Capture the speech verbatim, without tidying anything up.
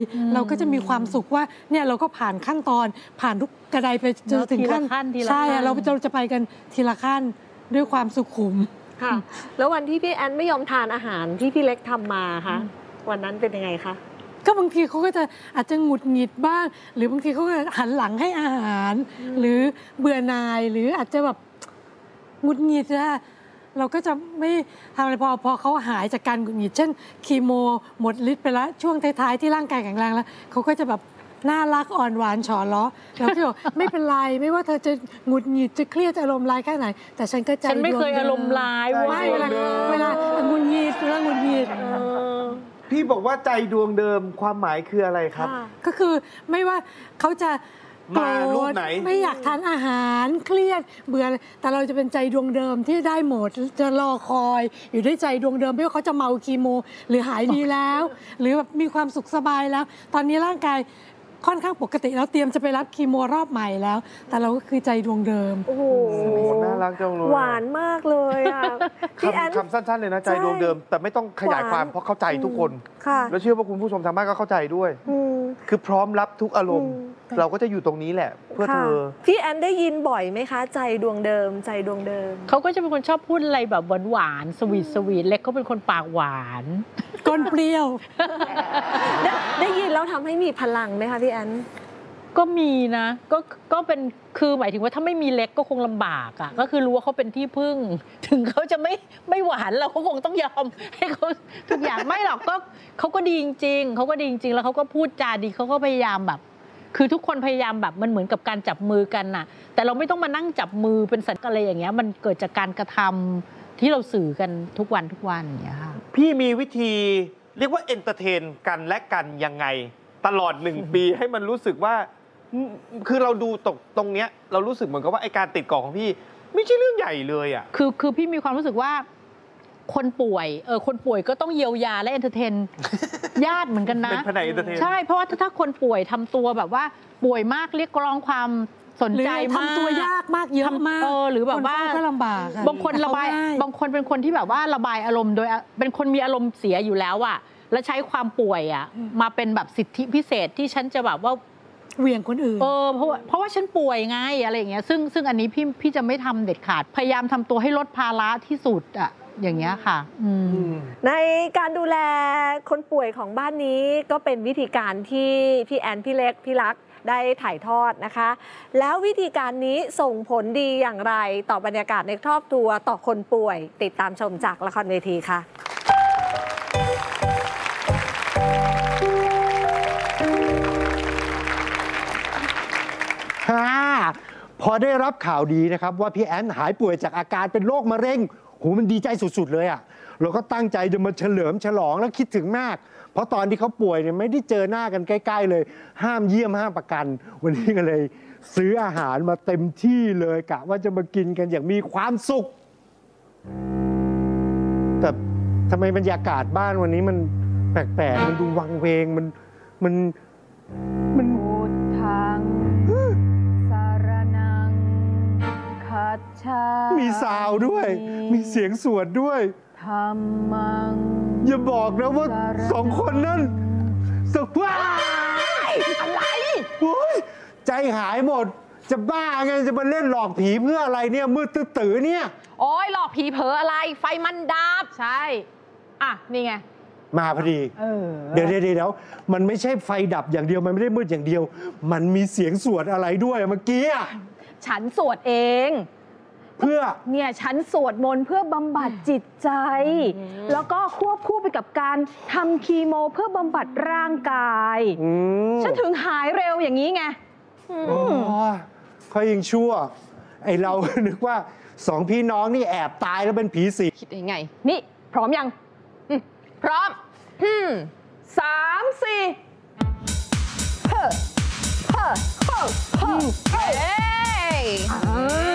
เราก็จะมีความสุขว่าเนี่ยเราก็ผ่านขั้นตอนผ่านทุกกระไดไปจนถึงขั้นใช่เราเราจะไปกันทีละขั้นด้วยความสุขุมค่ะแล้ววันที่พี่แอนไม่ยอมทานอาหารที่พี่เล็กทำมาคะวันนั้นเป็นยังไงคะก็บางทีเขาก็จะอาจจะหงุดหงิดบ้างหรือบางทีเขาก็หันหลังให้อาหารหรือเบื่อหน่ายหรืออาจจะแบบหงุดหงิดนะเราก็จะไม่ทำอะไรพอพอเขาหายจากการหงุดหงิดเช่นคีโมหมดฤทธิ์ไปแล้วช่วงท้ายๆที่ร่างกายแข็งแรงแล้วเขาก็จะแบบน่ารักอ่อนหวานฉอล้อเราก็บอกไม่เป็นไรไม่ว่าเธอจะหงุดหงิดจะเครียดอารมณ์ร้ายแค่ไหนแต่ฉันก็ใจฉันไม่เคยอารมณ์ร้ายไม่เวลาเวลาหงุดหงิดเวลาหงุดหงิดพี่บอกว่าใจดวงเดิมความหมายคืออะไรครับก็คือไม่ว่าเขาจะโกรธไม่อยากทานอาหารเครียดเบื่อแต่เราจะเป็นใจดวงเดิมที่ได้หมดจะรอคอยอยู่ด้วยใจดวงเดิมไม่ว่าเขาจะเมาคีโมหรือหายดีแล้วหรือแบบมีความสุขสบายแล้วตอนนี้ร่างกายค่อนข้างปกติแล้วเตรียมจะไปรับคีโมรอบใหม่แล้วแต่เราก็คือใจดวงเดิมโอ้โหน่ารักจังเลยหวานมากเลยอ่ะคำคำสั้นๆเลยนะใจดวงเดิมแต่ไม่ต้องขยายความเพราะเข้าใจทุกคนแล้วเชื่อว่าคุณผู้ชมทางบ้านก็เข้าใจด้วยคือพร้อมรับทุกอารมณ์เราก็จะอยู่ตรงนี้แหละเพื่อเธอพี่แอนได้ยินบ่อยไหมคะใจดวงเดิมใจดวงเดิมเขาก็จะเป็นคนชอบพูดอะไรแบบหวานๆสวีทสวีทเล็กเขาเป็นคนปากหวานก้นเปรี้ยวได้ได้ยินแล้วทำให้มีพลังไหมคะพี่แอนก็มีนะก็ก็เป็นคือหมายถึงว่าถ้าไม่มีเล็กก็คงลำบากอ่ะก็คือรู้ว่าเขาเป็นที่พึ่งถึงเขาจะไม่ไม่หวานเราก็คงต้องยอมให้เขาทุกอย่างไม่หรอกก็เขาก็ดีจริงๆเขาก็ดีจริงๆแล้วเขาก็พูดจาดีเขาก็พยายามแบบคือทุกคนพยายามแบบมันเหมือนกับการจับมือกันน่ะแต่เราไม่ต้องมานั่งจับมือเป็นสัญญาอะไรอย่างเงี้ยมันเกิดจากการกระทำที่เราสื่อกันทุกวันทุกวันอย่างเงี้ยค่ะพี่มีวิธีเรียกว่าเอนเตอร์เทนกันและกันยังไงตลอดหนึ่งปีให้มันรู้สึกว่าคือเราดูตรงตรงเนี้ยเรารู้สึกเหมือนกับว่าไอการติดเกาะของพี่ไม่ใช่เรื่องใหญ่เลยอ่ะคือคือพี่มีความรู้สึกว่าคนป่วยเออคนป่วยก็ต้องเยียวยาและเอนเตอร์เทนญาติเหมือนกันนะเป็นแผนกเอนเตอร์เทนใช่เพราะว่าถ้าคนป่วยทำตัวแบบว่าป่วยมากเรียกร้องความสนใจมากทำตัวยากมากเยอะมากเออหรือแบบว่าก็ลำบากบางคนระบายบางคนเป็นคนที่แบบว่าระบายอารมณ์โดยเป็นคนมีอารมณ์เสียอยู่แล้วอะแล้วใช้ความป่วยอะมาเป็นแบบสิทธิพิเศษที่ฉันจะแบบว่าเหวี่ยงคนอื่นเออเพราะว่าเพราะว่าฉันป่วยไงอะไรอย่างเงี้ยซึ่งซึ่งอันนี้พี่พี่จะไม่ทำเด็ดขาดพยายามทำตัวให้ลดภาระที่สุดอะอย่างเงี้ยค่ะในการดูแลคนป่วยของบ้านนี้ก็เป็นวิธีการที่พี่แอนพี่เล็กพี่รักได้ถ่ายทอดนะคะแล้ววิธีการนี้ส่งผลดีอย่างไรต่อบรรยากาศในครอบครัวต่อคนป่วยติดตามชมจากละครเวทีค่ะพอได้รับข่าวดีนะครับว่าพี่แอนหายป่วยจากอาการเป็นโรคมะเร็งโหมันดีใจสุดๆเลยอ่ะเราก็ตั้งใจจะมาเฉลิมฉลองแล้วคิดถึงมากเพราะตอนที่เขาป่วยเนี่ยไม่ได้เจอหน้ากันใกล้ๆเลยห้ามเยี่ยมห้ามประกันวันนี้ก็เลยซื้ออาหารมาเต็มที่เลยกะว่าจะมากินกันอย่างมีความสุขแต่ทำไมบรรยากาศบ้านวันนี้มันแปลกๆมันดูวังเวงมันมันมันมีซาวด้วยมีเสียงสวดด้วยอย่าบอกนะว่าสองคนนั้นสว้ายอะไรโอ้ยใจหายหมดจะบ้าไงจะมาเล่นหลอกผีเพื่ออะไรเนี่ยมืดตื้อเนี่ยโอ้ยหลอกผีเผลออะไรไฟมันดับใช่อ่ะนี่ไงมาพอดีเดี๋ยวเดี๋ยวเดี๋ยวมันไม่ใช่ไฟดับอย่างเดียวมันไม่ได้มืดอย่างเดียวมันมีเสียงสวดอะไรด้วยเมื่อกี้ฉันสวดเองเพื่อเนี่ยฉันสวดมนต์เพื่อบำบัดจิตใจแล้วก็ควบคู่ไปกับการทำคีโมเพื่อบำบัดร่างกายฉันถึงหายเร็วอย่างนี้ไงอ๋อเขายังชั่วไอเรานึกว่าสองพี่น้องนี่แอบตายแล้วเป็นผีสิงคิดยังไงนี่พร้อมยังพร้อมสามสี่เฮ้อเฮ้อเฮ้อเฮ้อ